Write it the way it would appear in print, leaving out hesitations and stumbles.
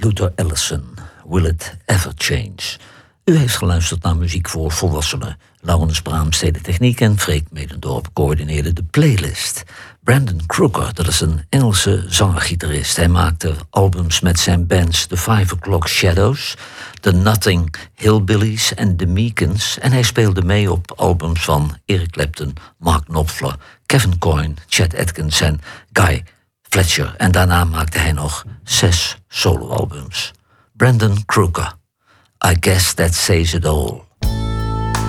Luther Allison, Will It Ever Change? U heeft geluisterd naar muziek voor volwassenen. Laurens Brahms deed de techniek en Freek Medendorp coördineerde de playlist. Brandon Crooker, dat is een Engelse zanger-gitarist. Hij maakte albums met zijn bands The 5 O'Clock Shadows, The Nothing Hillbillies en The Meekins. En hij speelde mee op albums van Eric Clapton, Mark Knopfler, Kevin Coyne, Chet Atkins en Guy Fletcher. En daarna maakte hij nog 6 soloalbums. Brandon Crooker, I Guess That Says It All.